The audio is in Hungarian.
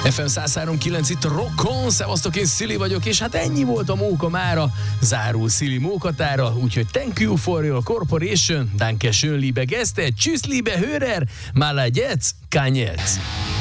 FM 103.9 itt a Rockon, szevasztok, én Szili vagyok, és hát ennyi volt a móka mára, zárul Szili mókatára, úgyhogy thank you for your corporation, danke schön liebe Gäste, tschüss liebe Hörer, mal jetzt, kann jetzt.